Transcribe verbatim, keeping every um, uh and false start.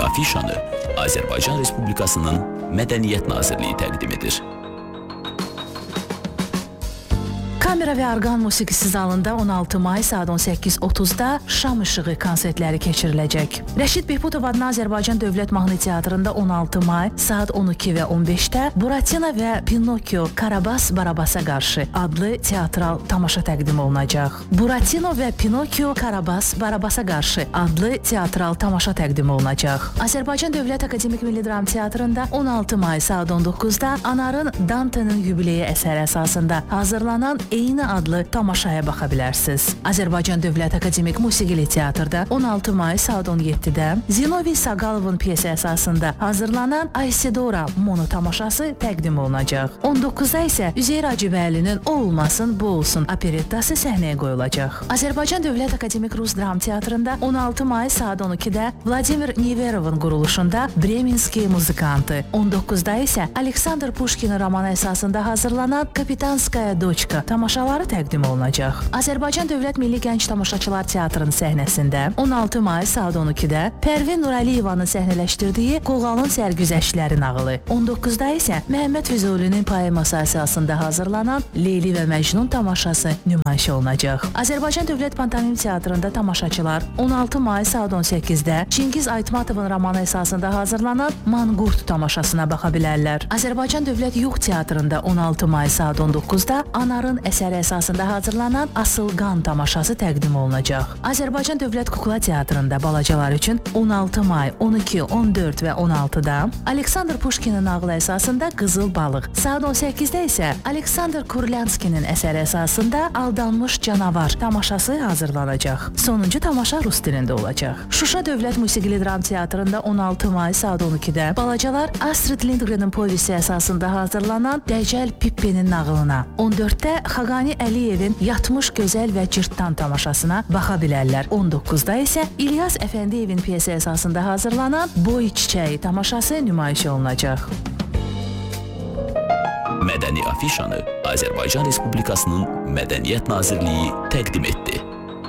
afişanı Azərbaycan Respublikasının Mədəniyyət Nazirliyi təqdim edir. Kamera və orqan musiqisi zalında on altı may saat on səkkiz otuzda Şam İşığı konsertləri keçiriləcək. Rəşid Behbudov adına Azərbaycan Dövlət Mahnı Teatrında on altı may saat on iki və on beşdə Buratino və Pinokyo Karabas Barabasa qarşı adlı teatral tamaşa təqdim olunacaq. Buratino və Pinokyo Karabas Barabasa qarşı adlı teatral tamaşa təqdim olunacaq. Azərbaycan Dövlət Akademik Milli Dram Teatrında on altı may saat on doqquzda Anarın Dante'nin yubileyi əsəri əsasında hazırlanan Eyni adlı tamaşaya baxa bilərsiniz. Azərbaycan Dövlət Akademik Musiqili Teatrda on altı may saat on yeddidə Zinovi Saqalovun piyesi əsasında hazırlanan Aysidora mono tamaşası təqdim olunacaq. on doqquzda isə Üzeyir Hacıbəylinin O olmasın, bu olsun operettası səhnəyə qoyulacaq. Azərbaycan Dövlət Akademik Rus Dram Teatrında on altı may saat on ikidə Vladimir Neverovun quruluşunda Bremenski muzikantı, on doqquzda isə Aleksandr Pushkin romanı əsasında hazırlanan Kapitanskaya Doçka tamaşaları təqdim olunacaq. Azərbaycan Dövlət Milli Gənc Tamaşaçılar Teatrının səhnəsində on altı may saat on ikidə Pərvin Nurəliyevanın səhnələşdirdiyi Qoğalın sərgüzəştləri nağılı, on doqquzda isə Məhəmməd Füzulinin poeması əsasında hazırlanan Leyli və Məcnun tamaşası nümayiş olunacaq. Azərbaycan Dövlət Pantomim Teatrında tamaşaçılar on altı may saat on səkkizdə Çingiz Aytmatovun romanı əsasında hazırlanan Manqurt tamaşasına baxa bilərlər. Azərbaycan Dövlət Yuğ Teatrında on altı may saat on doqquzda Anarın əsəri əsasında hazırlanan Asılqan tamaşası təqdim olunacaq. Azərbaycan Dövlət Kukla Teatrında balacalar üçün on altı may, on iki, on dörd və on altıda Aleksandr Pushkinin nağılı əsasında Qızıl Balıq, saat on səkkizdə isə Aleksandr Kurlyanskinin əsəri əsasında Aldanmış Canavar tamaşası hazırlanacaq. Sonuncu tamaşa rus dilində olacaq. Şuşa Dövlət Musiqili Dram Teatrında on altı may saat on ikidə balacalar Astrid Lindgren'in povesti əsasında hazırlanan Dəcəl Pippe'nin nağılına, on dörddə Xaqani Əliyevin Yatmış Gözəl və Cırtdan tamaşasına baxa bilərlər. on doqquzda isə İlyas Əfəndiyevin piyesi əsasında hazırlanan Boy Çiçəyi tamaşası nümayiş olunacaq. Mədəni afişanı Azərbaycan Respublikasının Mədəniyyət Nazirliyi təqdim etdi.